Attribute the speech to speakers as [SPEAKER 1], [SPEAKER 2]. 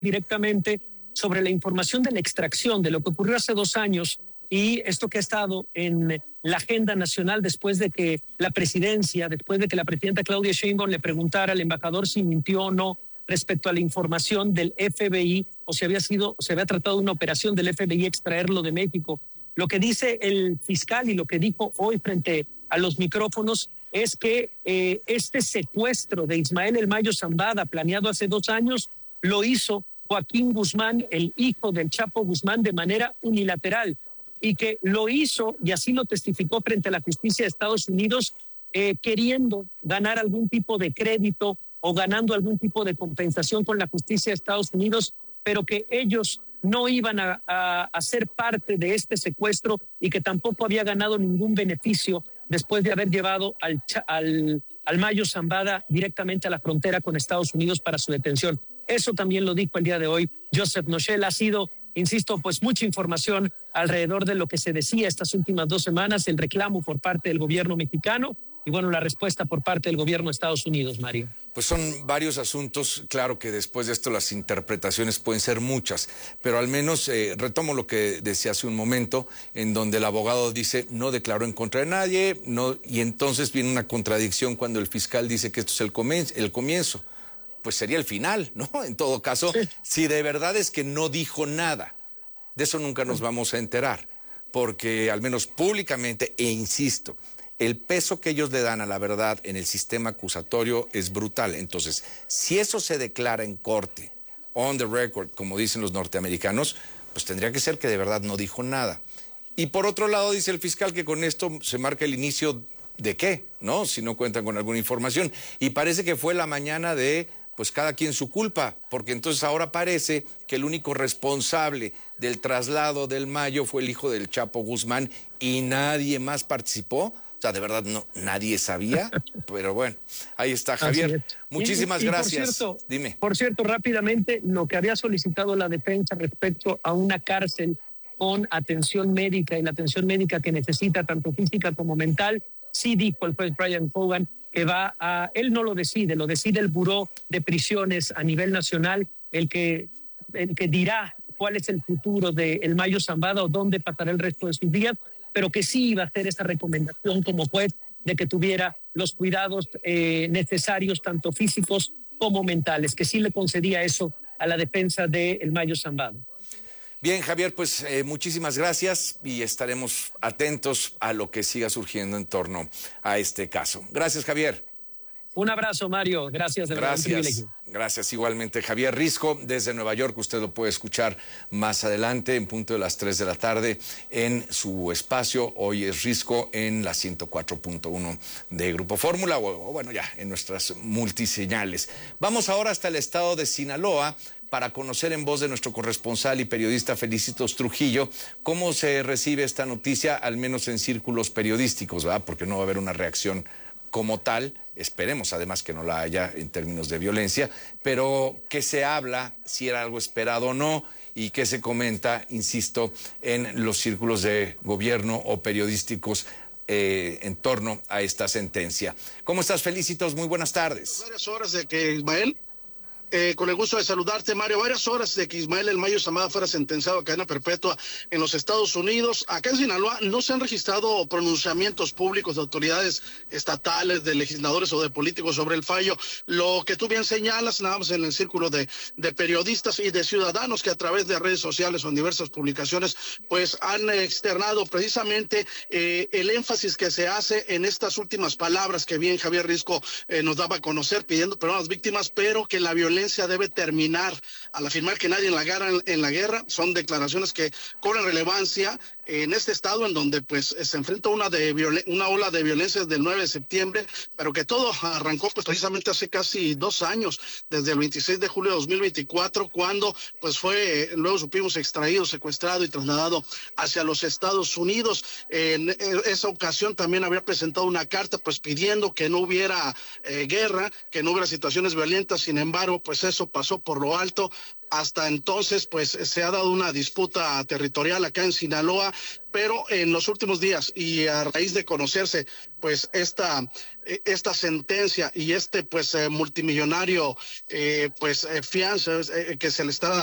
[SPEAKER 1] directamente sobre la información de la extracción, de lo que ocurrió hace 2 años y esto que ha estado en la agenda nacional después de que la presidenta Claudia Sheinbaum le preguntara al embajador si mintió o no respecto a la información del FBI o se había tratado de una operación del FBI extraerlo de México. Lo que dice el fiscal y lo que dijo hoy frente a los micrófonos es que este secuestro de Ismael El Mayo Zambada, planeado hace 2 años, lo hizo Joaquín Guzmán, el hijo del Chapo Guzmán, de manera unilateral, y que lo hizo, y así lo testificó frente a la justicia de Estados Unidos, queriendo ganar algún tipo de crédito o ganando algún tipo de compensación con la justicia de Estados Unidos, pero que ellos no iban a ser parte de este secuestro y que tampoco había ganado ningún beneficio después de haber llevado al Mayo Zambada directamente a la frontera con Estados Unidos para su detención. Eso también lo dijo el día de hoy Joseph Nochel. Ha sido, insisto, pues mucha información alrededor de lo que se decía estas últimas 2 semanas, el reclamo por parte del gobierno mexicano y bueno, la respuesta por parte del gobierno de Estados Unidos, Mario.
[SPEAKER 2] Pues son varios asuntos, claro que después de esto las interpretaciones pueden ser muchas, pero al menos retomo lo que decía hace un momento, en donde el abogado dice no declaró en contra de nadie, no, y entonces viene una contradicción cuando el fiscal dice que esto es el comienzo. Pues sería el final, ¿no? En todo caso, sí. Si de verdad es que no dijo nada, de eso nunca nos vamos a enterar, porque al menos públicamente, e insisto, el peso que ellos le dan a la verdad en el sistema acusatorio es brutal. Entonces, si eso se declara en corte, on the record, como dicen los norteamericanos, pues tendría que ser que de verdad no dijo nada. Y por otro lado, dice el fiscal que con esto se marca el inicio de qué, ¿no? Si no cuentan con alguna información. Y parece que fue la mañana de, pues cada quien su culpa, porque entonces ahora parece que el único responsable del traslado del Mayo fue el hijo del Chapo Guzmán y nadie más participó. O sea, de verdad no, nadie sabía, pero bueno, ahí está, Javier. Muchísimas gracias.
[SPEAKER 1] Por cierto,
[SPEAKER 2] dime.
[SPEAKER 1] Por cierto, rápidamente, lo que había solicitado la defensa respecto a una cárcel con atención médica y la atención médica que necesita, tanto física como mental, sí dijo el juez Brian Hogan que él no lo decide el Buró de Prisiones a nivel nacional, el que dirá cuál es el futuro de El Mayo Zambada o dónde pasará el resto de sus días, pero que sí iba a hacer esa recomendación como juez de que tuviera los cuidados necesarios, tanto físicos como mentales, que sí le concedía eso a la defensa de El Mayo Zambada.
[SPEAKER 2] Bien, Javier, pues muchísimas gracias y estaremos atentos a lo que siga surgiendo en torno a este caso. Gracias, Javier.
[SPEAKER 1] Un abrazo, Mario. Gracias.
[SPEAKER 2] Gracias igualmente. Javier Risco, desde Nueva York. Usted lo puede escuchar más adelante, en punto de las 3 de la tarde, en su espacio. Hoy es Risco en la 104.1 de Grupo Fórmula, o bueno, ya en nuestras multiseñales. Vamos ahora hasta el estado de Sinaloa para conocer en voz de nuestro corresponsal y periodista Felicitos Trujillo cómo se recibe esta noticia, al menos en círculos periodísticos, ¿verdad? Porque no va a haber una reacción como tal, esperemos además que no la haya en términos de violencia, pero qué se habla, si era algo esperado o no, y qué se comenta, insisto, en los círculos de gobierno o periodísticos en torno a esta sentencia. ¿Cómo estás, Felicitos? Muy buenas tardes.
[SPEAKER 3] Varias horas de que Ismael, con el gusto de saludarte, Mario, varias horas de que Ismael El Mayo Zambada fuera sentenciado a cadena perpetua en los Estados Unidos. Acá en Sinaloa no se han registrado pronunciamientos públicos de autoridades estatales, de legisladores o de políticos sobre el fallo. Lo que tú bien señalas, nada más en el círculo de periodistas y de ciudadanos que a través de redes sociales o en diversas publicaciones, pues han externado precisamente el énfasis que se hace en estas últimas palabras que bien Javier Risco nos daba a conocer, pidiendo perdón a las víctimas, pero que la violencia debe terminar. Al afirmar que nadie en la guerra, son declaraciones que cobran relevancia en este estado en donde pues se enfrenta una ola de violencia desde el 9 de septiembre, pero que todo arrancó pues precisamente hace casi 2 años, desde el 26 de julio de 2024, cuando pues luego supimos extraído, secuestrado y trasladado hacia los Estados Unidos. En esa ocasión también había presentado una carta pues pidiendo que no hubiera guerra, que no hubiera situaciones violentas. Sin embargo, pues eso pasó por lo alto. Hasta entonces, pues se ha dado una disputa territorial acá en Sinaloa, pero en los últimos días y a raíz de conocerse, pues esta sentencia y este, pues multimillonario, fianza que se le está